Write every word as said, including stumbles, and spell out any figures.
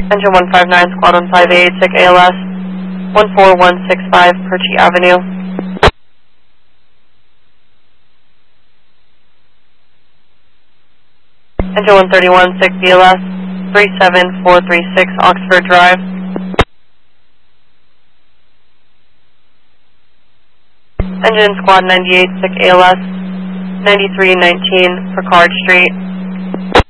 Engine one five nine, Squad one five eight, sick A L S, one four one six five, Perchy Avenue. Engine one thirty-one, six D L S, three seven four three six, Oxford Drive. Engine Squad ninety-eight, sick A L S, ninety-three nineteen, Picard Street.